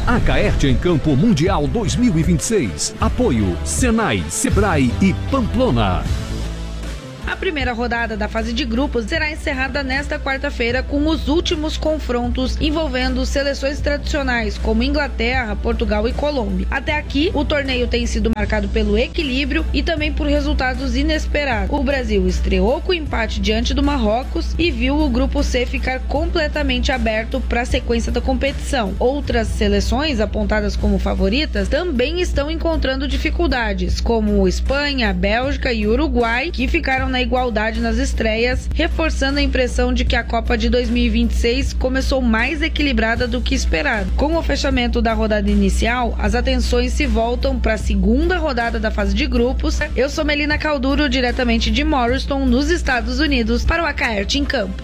A Caerte em Campo Mundial 2026. Apoio Senai, Sebrae e Pamplona. A primeira rodada da fase de grupos será encerrada nesta quarta-feira com os últimos confrontos envolvendo seleções tradicionais como Inglaterra, Portugal e Colômbia. Até aqui, o torneio tem sido marcado pelo equilíbrio e também por resultados inesperados. O Brasil estreou com empate diante do Marrocos e viu o grupo C ficar completamente aberto para a sequência da competição. Outras seleções apontadas como favoritas também estão encontrando dificuldades, como Espanha, Bélgica e Uruguai, que ficaram na igualdade nas estreias, reforçando a impressão de que a Copa de 2026 começou mais equilibrada do que esperado. Com o fechamento da rodada inicial, as atenções se voltam para a segunda rodada da fase de grupos. Eu sou Melina Calduro, diretamente de Morriston, nos Estados Unidos, para o Acaerte em Campo.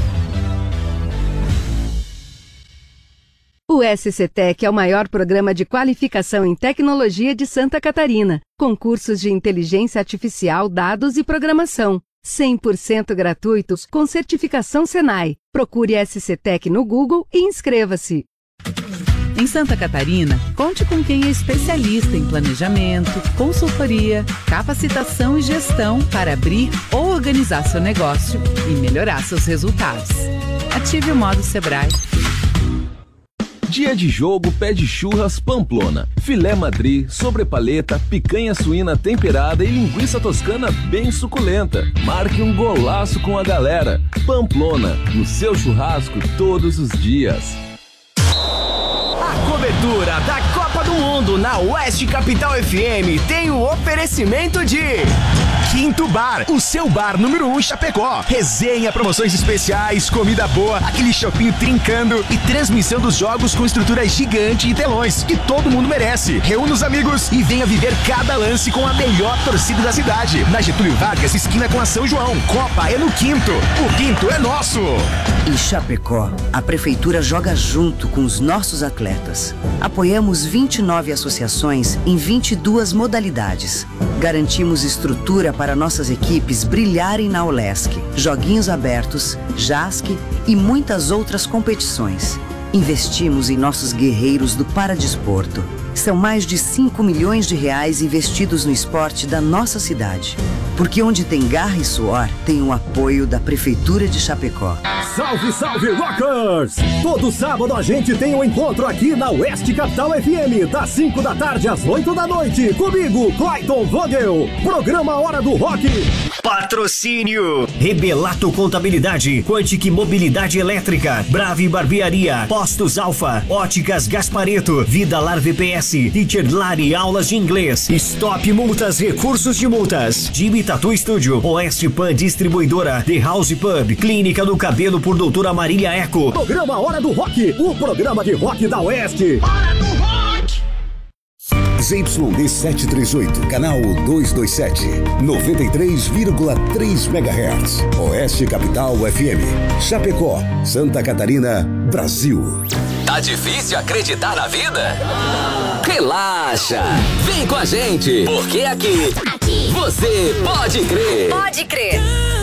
O SCTech é o maior programa de qualificação em tecnologia de Santa Catarina, com cursos de inteligência artificial, dados e programação. 100% gratuitos com certificação Senai. Procure SCTech no Google e inscreva-se. Em Santa Catarina, conte com quem é especialista em planejamento, consultoria, capacitação e gestão para abrir ou organizar seu negócio e melhorar seus resultados. Ative o modo Sebrae. Dia de jogo pede churras Pamplona. Filé Madrid, sobrepaleta, picanha suína temperada e linguiça toscana bem suculenta. Marque um golaço com a galera. Pamplona, no seu churrasco todos os dias. A cobertura da Copa do Mundo na Oeste Capital FM tem o oferecimento de Quinto Bar, o seu bar número 1 em Chapecó. Resenha, promoções especiais, comida boa, aquele shopping trincando e transmissão dos jogos com estrutura gigante e telões que todo mundo merece. Reúna os amigos e venha viver cada lance com a melhor torcida da cidade. Na Getúlio Vargas, esquina com a São João. Copa é no Quinto. O Quinto é nosso. Em Chapecó, a Prefeitura joga junto com os nossos atletas. Apoiamos 29 associações em 22 modalidades. Garantimos estrutura para nossas equipes brilharem na Olesc, Joguinhos Abertos, JASC e muitas outras competições. Investimos em nossos guerreiros do Paradesporto. São mais de 5 milhões de reais investidos no esporte da nossa cidade. Porque onde tem garra e suor, tem o apoio da Prefeitura de Chapecó. Salve, salve, Rockers! Todo sábado a gente tem um encontro aqui na Oeste Capital FM, das 5 da tarde às 8 da noite. Comigo, Clayton Vogel. Programa Hora do Rock. Patrocínio Rebelato Contabilidade, Quantic Mobilidade Elétrica, Brave Barbearia, Postos Alfa, Óticas Gaspareto, Vida Lar VPS, Teacher Lari Aulas de Inglês, Stop Multas Recursos de Multas, Jimmy Tattoo Studio, Oeste Pan Distribuidora, The House Pub, Clínica do Cabelo por Doutora Marília Eco. Programa Hora do Rock, o programa de rock da Oeste. Hora do Rock! ZYD 738, canal 227, 93,3 MHz. Oeste Capital FM. Chapecó, Santa Catarina, Brasil. Tá difícil acreditar na vida? Relaxa! Vem com a gente, porque aqui você pode crer! Pode crer!